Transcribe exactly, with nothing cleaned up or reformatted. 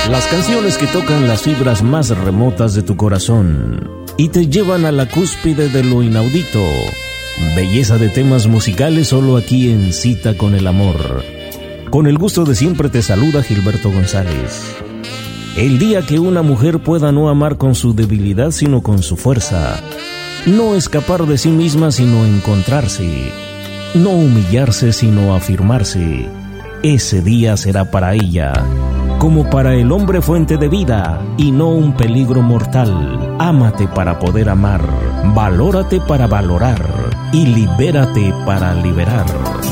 Las canciones que tocan las fibras más remotas de tu corazón y te llevan a la cúspide de lo inaudito. Belleza de temas musicales solo aquí en Cita con el Amor. Con el gusto de siempre te saluda Gilberto González. El día que una mujer pueda no amar con su debilidad sino con su fuerza, no escapar de sí misma sino encontrarse, no humillarse sino afirmarse, ese día será para ella como para el hombre fuente de vida y no un peligro mortal. Ámate para poder amar, valórate para valorar y libérate para liberar.